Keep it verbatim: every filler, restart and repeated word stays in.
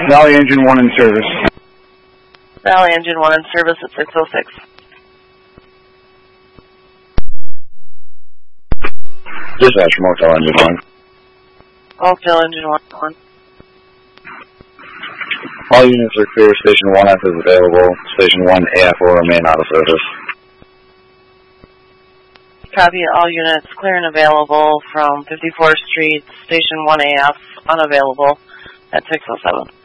Valley Engine one in service. Valley Engine one in service at six oh six. Dispatch, Motel Engine one. Motel Engine one. one. All units are clear. Station one F is available. Station one A F will remain out of service. Copy, all units clear and available from fifty-fourth Street, Station one A F, unavailable at six oh seven.